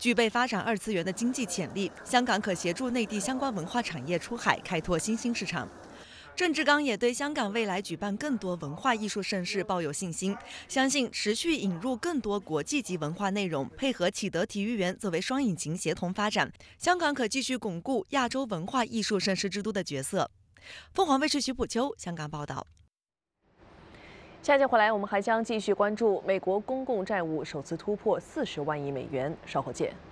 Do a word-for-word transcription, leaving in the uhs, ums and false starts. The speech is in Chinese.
具备发展二次元的经济潜力，香港可协助内地相关文化产业出海，开拓新兴市场。郑志刚也对香港未来举办更多文化艺术盛事抱有信心，相信持续引入更多国际级文化内容，配合启德体育园作为双引擎协同发展，香港可继续巩固亚洲文化艺术盛事之都的角色。凤凰卫视徐普秋香港报道。 下节回来，我们还将继续关注美国公共债务首次突破四十万亿美元，稍后见。